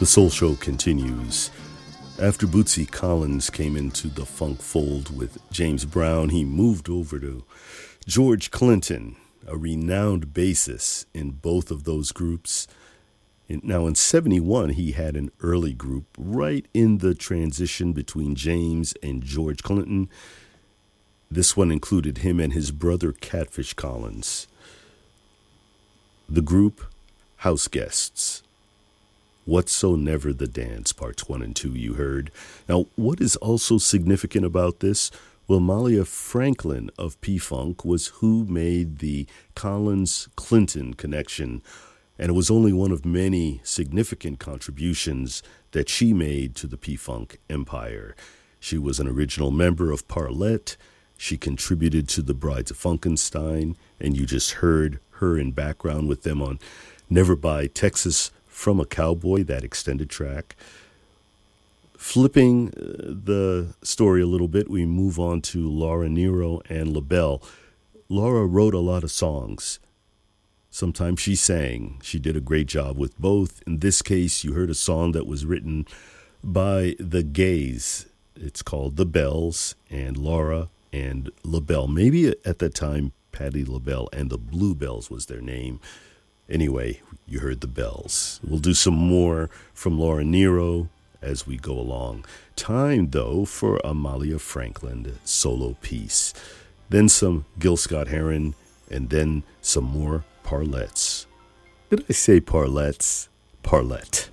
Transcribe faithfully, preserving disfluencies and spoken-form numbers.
The Soul Show continues. After Bootsy Collins came into the funk fold with James Brown, he moved over to George Clinton, a renowned bassist in both of those groups. Now, in seventy-one, he had an early group right in the transition between James and George Clinton. This one included him and his brother Catfish Collins. The group, House Guests. What's So Never the Dance, parts one and two, you heard. Now, what is also significant about this? Well, Malia Franklin of P-Funk was who made the Collins-Clinton connection, and it was only one of many significant contributions that she made to the P-Funk empire. She was an original member of Parlette. She contributed to the Brides of Funkenstein, and you just heard her in background with them on Never Buy Texas from a Cowboy, that extended track. Flipping the story a little bit, we move on to Laura Nyro and LaBelle. Laura wrote a lot of songs. Sometimes she sang. She did a great job with both. In this case, you heard a song that was written by the Gays. It's called The Bells, and Laura and LaBelle. Maybe at that time, Patti LaBelle and the Bluebells was their name. Anyway, you heard The Bells. We'll do some more from Laura Nyro as we go along. Time, though, for Amalia Franklin solo piece. Then some Gil Scott-Heron, and then some more Parlettes. Did I say Parlettes? Parlette.